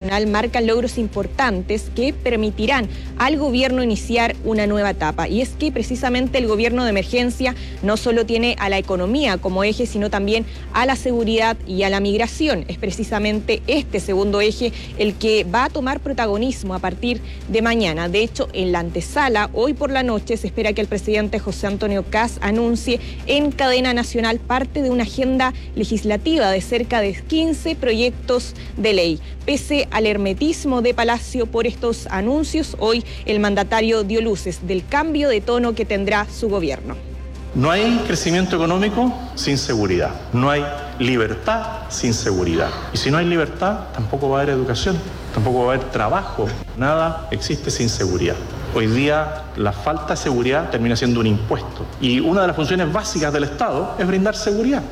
nacional marcan logros importantes que permitirán al gobierno iniciar una nueva etapa. Y es que precisamente el gobierno de emergencia no solo tiene a la economía como eje, sino también a la seguridad y a la migración. Es precisamente este segundo eje el que va a tomar protagonismo a partir de mañana. De hecho, en la antesala, hoy por la noche, se espera que el presidente José Antonio Kast anuncie en cadena nacional parte de una agenda legislativa de cerca de 15 proyectos de ley. Pese al hermetismo de Palacio por estos anuncios, hoy el mandatario dio luces del cambio de tono que tendrá su gobierno. No hay crecimiento económico sin seguridad, no hay libertad sin seguridad. Y si no hay libertad, tampoco va a haber educación, tampoco va a haber trabajo, nada existe sin seguridad. Hoy día la falta de seguridad termina siendo un impuesto y una de las funciones básicas del Estado es brindar seguridad.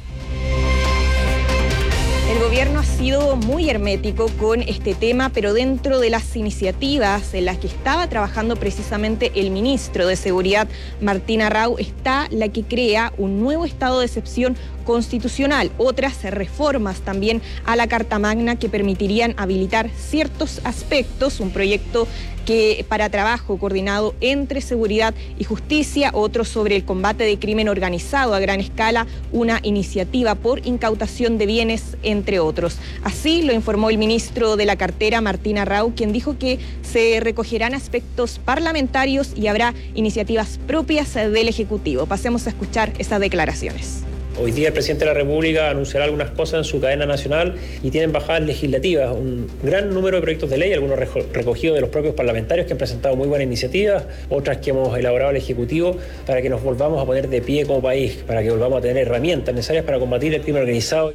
El gobierno ha sido muy hermético con este tema, pero dentro de las iniciativas en las que estaba trabajando precisamente el ministro de Seguridad, Martín Arrau, está la que crea un nuevo estado de excepción constitucional, otras reformas también a la Carta Magna que permitirían habilitar ciertos aspectos, un proyecto que para trabajo coordinado entre seguridad y justicia, otro sobre el combate de crimen organizado a gran escala, una iniciativa por incautación de bienes, entre otros. Así lo informó el ministro de la cartera, Martín Arrau, quien dijo que se recogerán aspectos parlamentarios y habrá iniciativas propias del Ejecutivo. Pasemos a escuchar esas declaraciones. Hoy día el presidente de la República anunciará algunas cosas en su cadena nacional y tienen bajadas legislativas, un gran número de proyectos de ley, algunos recogidos de los propios parlamentarios que han presentado muy buenas iniciativas, otras que hemos elaborado el Ejecutivo para que nos volvamos a poner de pie como país, para que volvamos a tener herramientas necesarias para combatir el crimen organizado.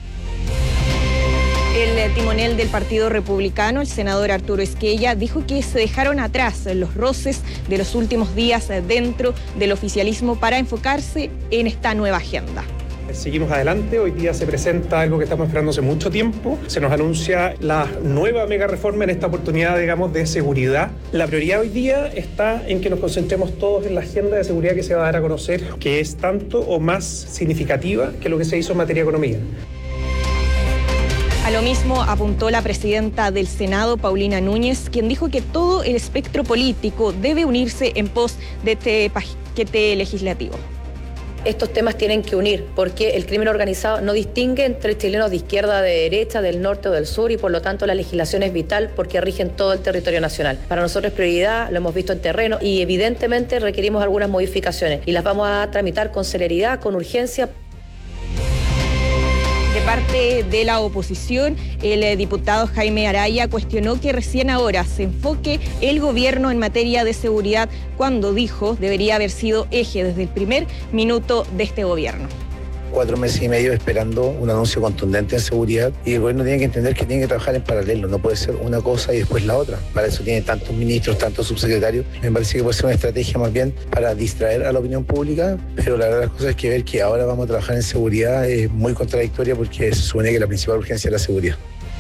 El timonel del Partido Republicano, el senador Arturo Esquella, dijo que se dejaron atrás los roces de los últimos días dentro del oficialismo para enfocarse en esta nueva agenda. Seguimos adelante, hoy día se presenta algo que estamos esperando hace mucho tiempo, se nos anuncia la nueva mega reforma en esta oportunidad, digamos, de seguridad. La prioridad hoy día está en que nos concentremos todos en la agenda de seguridad que se va a dar a conocer, que es tanto o más significativa que lo que se hizo en materia de economía. A lo mismo apuntó la presidenta del Senado, Paulina Núñez, quien dijo que todo el espectro político debe unirse en pos de este paquete legislativo. Estos temas tienen que unir, porque el crimen organizado no distingue entre chilenos de izquierda, de derecha, del norte o del sur, y por lo tanto la legislación es vital porque rigen todo el territorio nacional. Para nosotros es prioridad, lo hemos visto en terreno y evidentemente requerimos algunas modificaciones y las vamos a tramitar con celeridad, con urgencia. De parte de la oposición, el diputado Jaime Araya cuestionó que recién ahora se enfoque el gobierno en materia de seguridad cuando dijo debería haber sido eje desde el primer minuto de este gobierno. 4 meses y medio esperando un anuncio contundente en seguridad y el gobierno tiene que entender que tiene que trabajar en paralelo, no puede ser una cosa y después la otra. Para eso tiene tantos ministros, tantos subsecretarios. Me parece que puede ser una estrategia más bien para distraer a la opinión pública, pero la verdad de las cosas es que ver que ahora vamos a trabajar en seguridad es muy contradictoria porque se supone que la principal urgencia es la seguridad.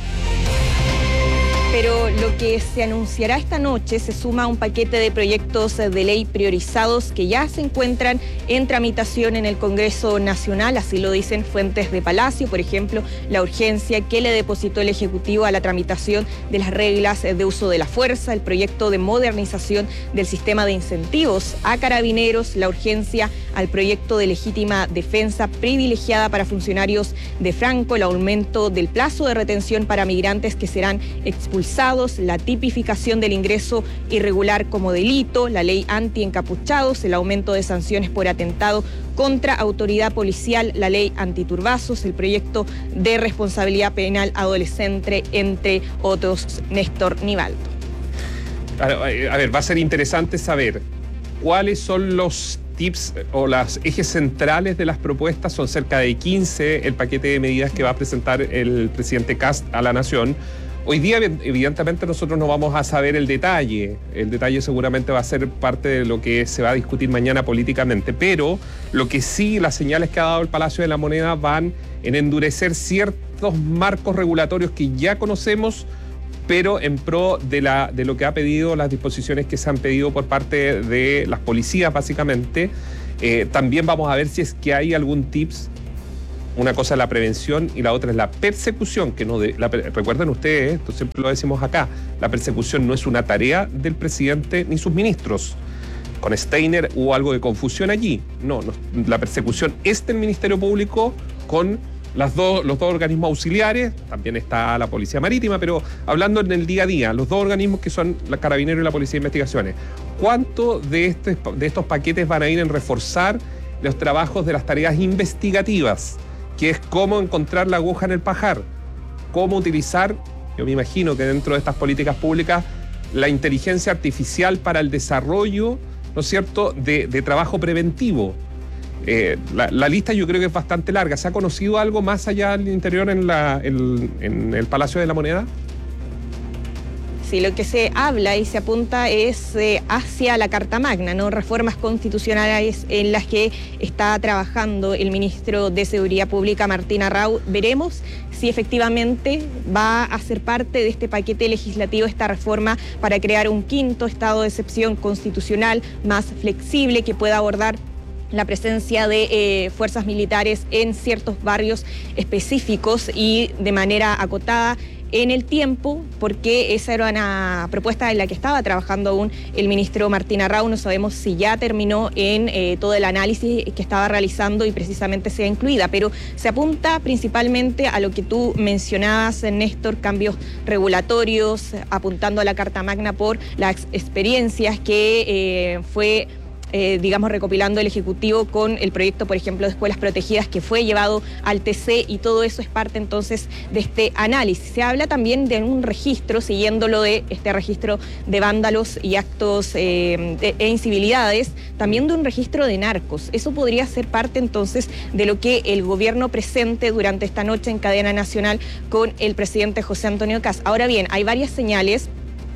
Pero lo que se anunciará esta noche se suma a un paquete de proyectos de ley priorizados que ya se encuentran en tramitación en el Congreso Nacional, así lo dicen fuentes de Palacio, por ejemplo, la urgencia que le depositó el Ejecutivo a la tramitación de las reglas de uso de la fuerza, el proyecto de modernización del sistema de incentivos a carabineros, la urgencia al proyecto de legítima defensa privilegiada para funcionarios de Franco, el aumento del plazo de retención para migrantes que serán expulsados, la tipificación del ingreso irregular como delito, la ley anti-encapuchados, el aumento de sanciones por atentado contra autoridad policial, la ley antiturbazos, el proyecto de responsabilidad penal adolescente, entre otros. Néstor Nivaldo. A ver, va a ser interesante saber cuáles son los tips o los ejes centrales de las propuestas. Son cerca de 15 el paquete de medidas que va a presentar el presidente Kast a la Nación. Hoy día, evidentemente, nosotros no vamos a saber el detalle. El detalle seguramente va a ser parte de lo que se va a discutir mañana políticamente, pero lo que sí, las señales que ha dado el Palacio de la Moneda van en endurecer ciertos marcos regulatorios que ya conocemos, pero en pro de lo que ha pedido, las disposiciones que se han pedido por parte de las policías, básicamente. También vamos a ver si es que hay algún tips Una cosa es la prevención y la otra es la persecución, que recuerden ustedes, esto siempre lo decimos acá, la persecución no es una tarea del presidente ni sus ministros. Con Steiner hubo algo de confusión allí. No, la persecución es del Ministerio Público con los dos organismos auxiliares, también está la Policía Marítima, pero hablando en el día a día, los dos organismos que son la Carabineros y la Policía de Investigaciones. ¿Cuánto de estos paquetes van a ir en reforzar los trabajos de las tareas investigativas? Que es cómo encontrar la aguja en el pajar, cómo utilizar, yo me imagino que dentro de estas políticas públicas, la inteligencia artificial para el desarrollo, ¿no es cierto?, de trabajo preventivo. La lista yo creo que es bastante larga. ¿Se ha conocido algo más allá del interior en el Palacio de la Moneda? Sí, lo que se habla y se apunta es hacia la Carta Magna, ¿no? Reformas constitucionales en las que está trabajando el ministro de Seguridad Pública, Martín Arrau. Veremos si efectivamente va a ser parte de este paquete legislativo esta reforma para crear un quinto estado de excepción constitucional más flexible que pueda abordar la presencia de fuerzas militares en ciertos barrios específicos y de manera acotada en el tiempo, porque esa era una propuesta en la que estaba trabajando aún el ministro Martín Arrau. No sabemos si ya terminó en todo el análisis que estaba realizando y precisamente sea incluida, pero se apunta principalmente a lo que tú mencionabas, Néstor, cambios regulatorios, apuntando a la Carta Magna por las experiencias que fue recopilando el Ejecutivo con el proyecto, por ejemplo, de escuelas protegidas que fue llevado al TC, y todo eso es parte entonces de este análisis. Se habla también de un registro, siguiéndolo de este registro de vándalos y actos e incivilidades, también de un registro de narcos. Eso podría ser parte entonces de lo que el gobierno presente durante esta noche en cadena nacional con el presidente José Antonio Kast. Ahora bien, hay varias señales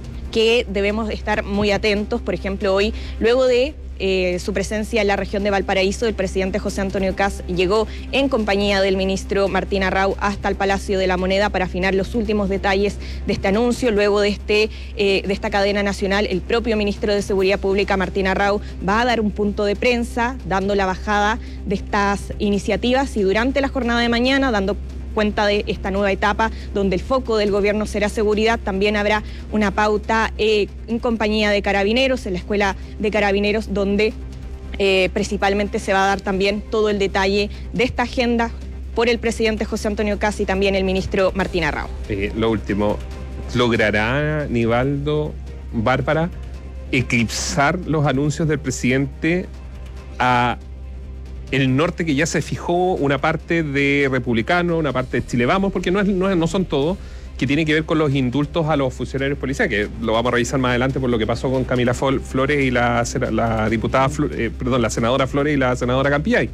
que debemos estar muy atentos. Por ejemplo, hoy, luego de su presencia en la región de Valparaíso, el presidente José Antonio Kast llegó en compañía del ministro Martín Arrau hasta el Palacio de la Moneda para afinar los últimos detalles de este anuncio. Luego de esta cadena nacional, el propio ministro de Seguridad Pública, Martín Arrau, va a dar un punto de prensa dando la bajada de estas iniciativas, y durante la jornada de mañana, dando cuenta de esta nueva etapa donde el foco del gobierno será seguridad, también habrá una pauta en compañía de Carabineros, en la Escuela de Carabineros, donde principalmente se va a dar también todo el detalle de esta agenda por el presidente José Antonio Kast y también el ministro Martín Arrau. Lo último, ¿logrará Nivaldo, Bárbara, eclipsar los anuncios del presidente a el norte, que ya se fijó una parte de Republicano, una parte de Chile Vamos, porque no son todos, que tiene que ver con los indultos a los funcionarios policiales, que lo vamos a revisar más adelante por lo que pasó con Camila Flores y la senadora Flores y la senadora Campillay.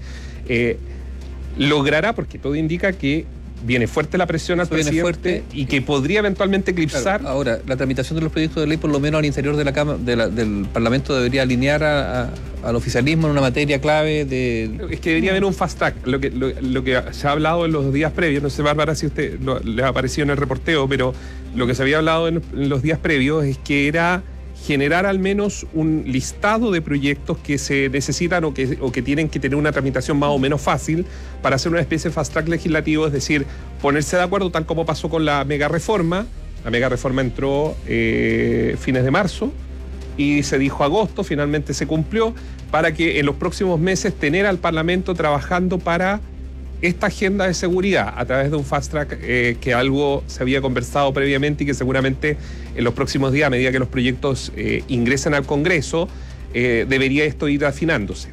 Logrará, porque todo indica que viene fuerte la presión al presidente y que podría eventualmente eclipsar. Claro, ahora, la tramitación de los proyectos de ley, por lo menos al interior de la Cámara, del Parlamento, debería alinear al oficialismo en una materia clave Es que debería haber un fast track. Lo que se ha hablado en los días previos, no sé, Bárbara, si a usted le ha aparecido en el reporteo, pero lo que se había hablado en los días previos es que era generar al menos un listado de proyectos que se necesitan o que tienen que tener una tramitación más o menos fácil para hacer una especie de fast track legislativo, es decir, ponerse de acuerdo, tal como pasó con la mega reforma. La mega reforma entró fines de marzo y se dijo agosto, finalmente se cumplió, para que en los próximos meses tener al Parlamento trabajando para esta agenda de seguridad a través de un fast track, que algo se había conversado previamente y que seguramente en los próximos días, a medida que los proyectos ingresen al Congreso, debería esto ir afinándose.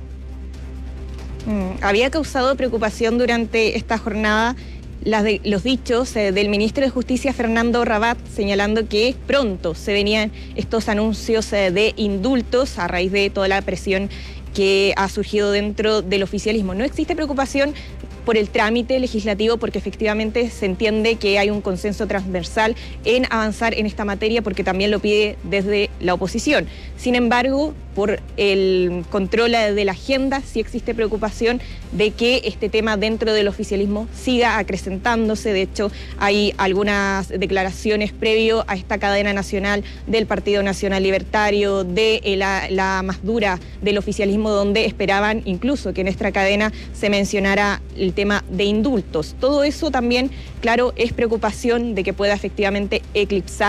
Había causado preocupación durante esta jornada los dichos del ministro de Justicia, Fernando Rabat, señalando que pronto se venían estos anuncios de indultos a raíz de toda la presión que ha surgido dentro del oficialismo. No existe preocupación por el trámite legislativo, porque efectivamente se entiende que hay un consenso transversal en avanzar en esta materia, porque también lo pide desde la oposición. Sin embargo, por el control de la agenda, sí existe preocupación de que este tema dentro del oficialismo siga acrecentándose. De hecho, hay algunas declaraciones previo a esta cadena nacional del Partido Nacional Libertario, de la más dura del oficialismo, donde esperaban incluso que en esta cadena se mencionara el el tema de indultos. Todo eso también, claro, es preocupación de que pueda efectivamente eclipsar